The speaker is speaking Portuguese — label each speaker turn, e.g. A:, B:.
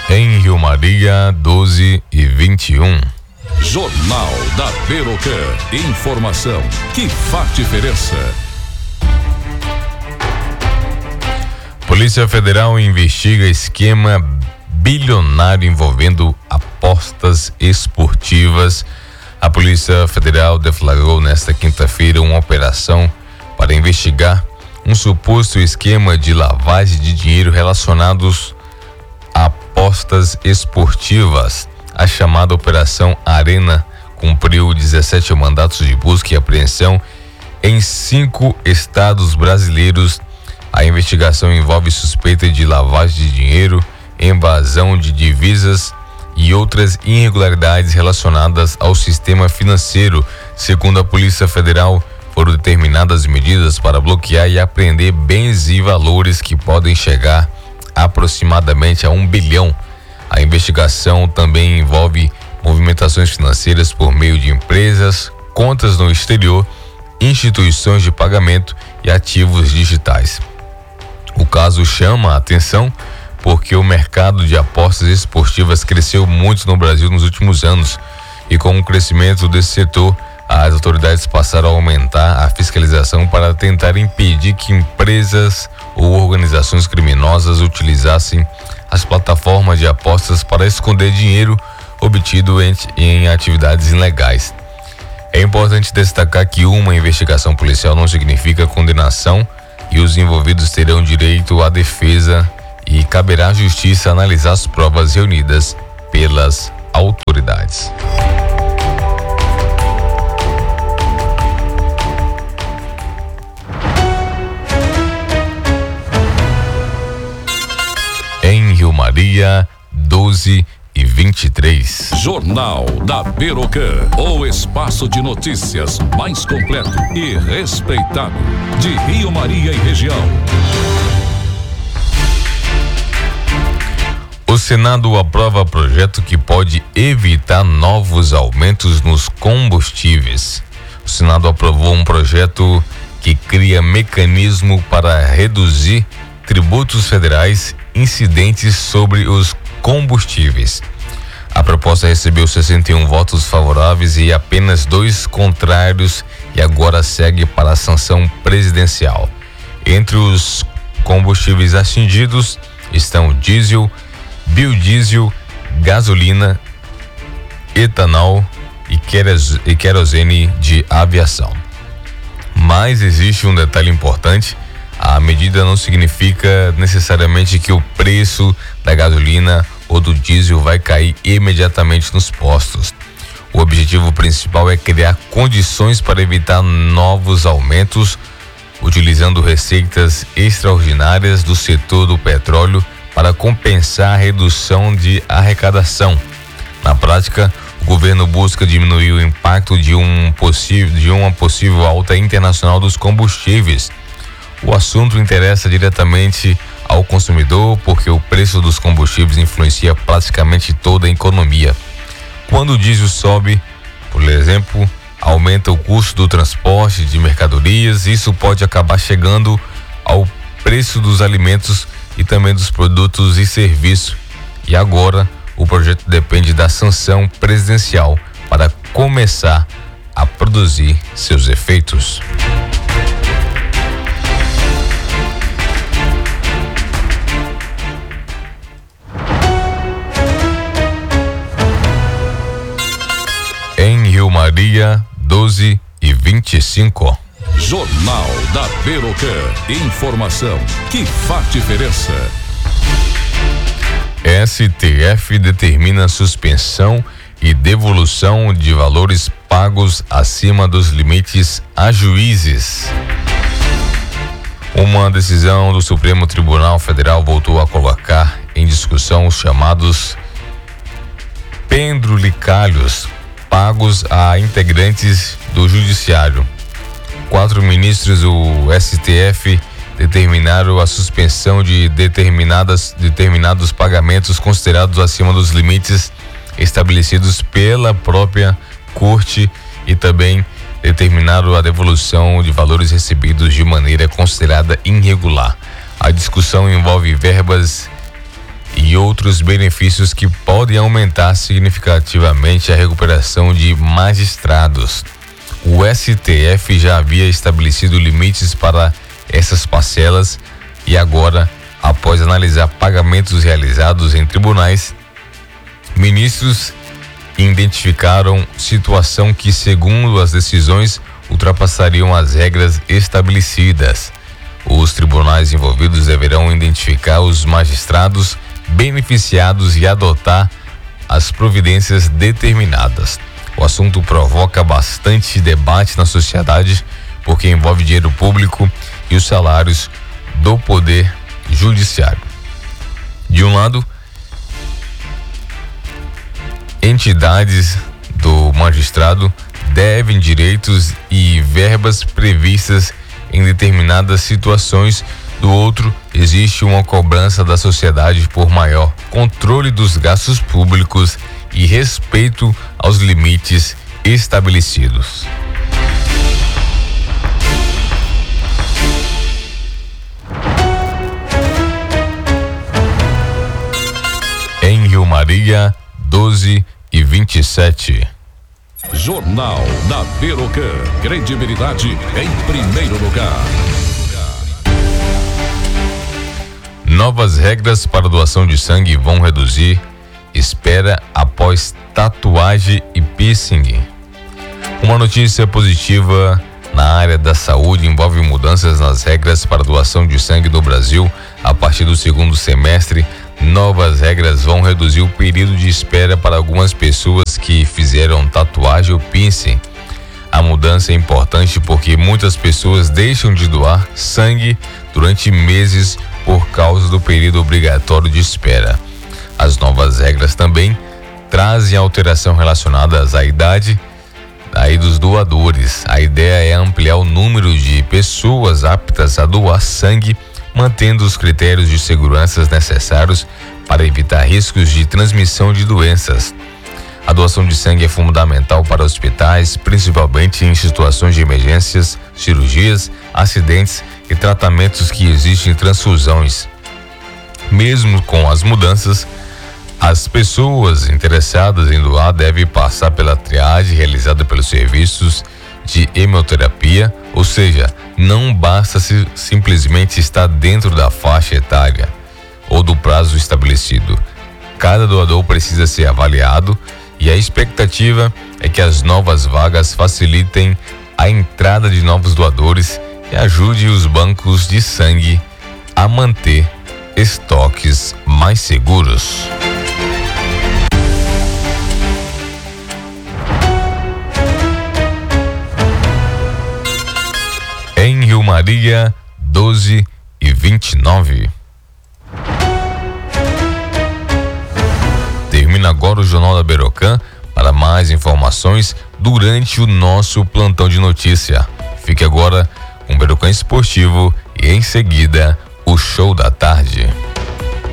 A: Em Rio Maria, 12h21.
B: Jornal da Perocan. Informação que faz diferença.
A: Polícia Federal investiga esquema bilionário envolvendo apostas esportivas. A Polícia Federal deflagrou nesta quinta-feira uma operação para investigar um suposto esquema de lavagem de dinheiro relacionados a apostas esportivas. A chamada Operação Arena cumpriu 17 mandatos de busca e apreensão em 5 estados brasileiros. A investigação envolve suspeita de lavagem de dinheiro, evasão de divisas e outras irregularidades relacionadas ao sistema financeiro. Segundo a Polícia Federal, foram determinadas medidas para bloquear e apreender bens e valores que podem chegar aproximadamente a 1 bilhão. A investigação também envolve movimentações financeiras por meio de empresas, contas no exterior, instituições de pagamento e ativos digitais. O caso chama a atenção porque o mercado de apostas esportivas cresceu muito no Brasil nos últimos anos e com o crescimento desse setor, as autoridades passaram a aumentar a fiscalização para tentar impedir que empresas ou organizações criminosas utilizassem as plataformas de apostas para esconder dinheiro obtido em atividades ilegais. É importante destacar que uma investigação policial não significa condenação e os envolvidos terão direito à defesa e caberá à justiça analisar as provas reunidas pelas autoridades. Em Rio Maria, 12h23.
B: Jornal da Perocan, o espaço de notícias mais completo e respeitado de Rio Maria e região.
A: O Senado aprova projeto que pode evitar novos aumentos nos combustíveis. O Senado aprovou um projeto que cria mecanismo para reduzir tributos federais incidentes sobre os combustíveis. A proposta recebeu 61 votos favoráveis e apenas 2 contrários e agora segue para a sanção presidencial. Entre os combustíveis atingidos estão diesel, biodiesel, gasolina, etanol e querosene de aviação. Mas existe um detalhe importante: a medida não significa necessariamente que o preço da gasolina ou do diesel vai cair imediatamente nos postos. O objetivo principal é criar condições para evitar novos aumentos, utilizando receitas extraordinárias do setor do petróleo para compensar a redução de arrecadação. Na prática, o governo busca diminuir o impacto de uma possível alta internacional dos combustíveis. O assunto interessa diretamente ao consumidor porque o preço dos combustíveis influencia praticamente toda a economia. Quando o diesel sobe, por exemplo, aumenta o custo do transporte de mercadorias. Isso pode acabar chegando ao preço dos alimentos e também dos produtos e serviços. E agora o projeto depende da sanção presidencial para começar a produzir seus efeitos. Em Rio Maria, 12h25.
B: Jornal da Perocan. Informação que faz diferença.
A: STF determina suspensão e devolução de valores pagos acima dos limites a juízes. Uma decisão do Supremo Tribunal Federal voltou a colocar em discussão os chamados penduricalhos pagos a integrantes do Judiciário. 4 ministros do STF determinaram a suspensão de determinados pagamentos considerados acima dos limites estabelecidos pela própria Corte e também determinaram a devolução de valores recebidos de maneira considerada irregular. A discussão envolve verbas e e outros benefícios que podem aumentar significativamente a recuperação de magistrados. O STF já havia estabelecido limites para essas parcelas e agora, após analisar pagamentos realizados em tribunais, ministros identificaram situação que, segundo as decisões, ultrapassariam as regras estabelecidas. Os tribunais envolvidos deverão identificar os magistrados beneficiados e adotar as providências determinadas. O assunto provoca bastante debate na sociedade porque envolve dinheiro público e os salários do poder judiciário. De um lado, entidades do magistrado devem direitos e verbas previstas em determinadas situações. Do outro, existe uma cobrança da sociedade por maior controle dos gastos públicos e respeito aos limites estabelecidos. Em Rio Maria, 12h27.
B: Jornal da Berocan. Credibilidade em primeiro lugar.
A: Novas regras para doação de sangue vão reduzir espera após tatuagem e piercing. Uma notícia positiva na área da saúde envolve mudanças nas regras para doação de sangue no Brasil. A partir do segundo semestre, novas regras vão reduzir o período de espera para algumas pessoas que fizeram tatuagem ou piercing. A mudança é importante porque muitas pessoas deixam de doar sangue durante meses por causa do período obrigatório de espera. As novas regras também trazem alteração relacionadas à idade dos doadores. A ideia é ampliar o número de pessoas aptas a doar sangue, mantendo os critérios de segurança necessários para evitar riscos de transmissão de doenças. A doação de sangue é fundamental para hospitais, principalmente em situações de emergências, cirurgias, acidentes e tratamentos que exigem transfusões. Mesmo com as mudanças, as pessoas interessadas em doar devem passar pela triagem realizada pelos serviços de hemoterapia, ou seja, não basta simplesmente estar dentro da faixa etária ou do prazo estabelecido. Cada doador precisa ser avaliado e a expectativa é que as novas vagas facilitem a entrada de novos doadores e ajude os bancos de sangue a manter estoques mais seguros. Em Rio Maria, 12h29. Termina agora o Jornal da Berocan. Para mais informações durante o nosso plantão de notícia. Fique agora com o Berocan Esportivo e em seguida o Show da Tarde.